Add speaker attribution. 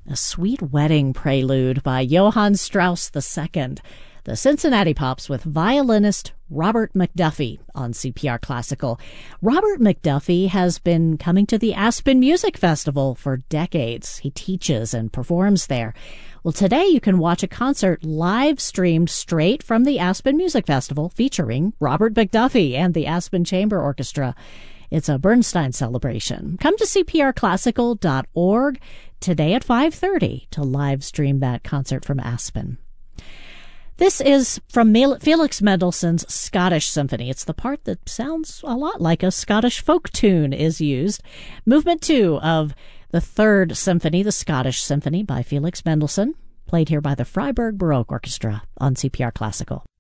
Speaker 1: A Sweet Wedding Prelude by Johann Strauss II. The Cincinnati Pops with violinist Robert McDuffie on CPR Classical. Robert McDuffie has been coming to the Aspen Music Festival for decades. He teaches and performs there. Well, today you can watch a concert live streamed straight from the Aspen Music Festival featuring Robert McDuffie and the Aspen Chamber Orchestra. It's a Bernstein celebration. Come to cprclassical.org today at 5:30 to live stream that concert from Aspen. This is from Felix Mendelssohn's Scottish Symphony. It's the part that sounds a lot like a Scottish folk tune is used. Movement 2 of the Third Symphony, the Scottish Symphony by Felix Mendelssohn, played here by the Freiburg Baroque Orchestra on CPR Classical.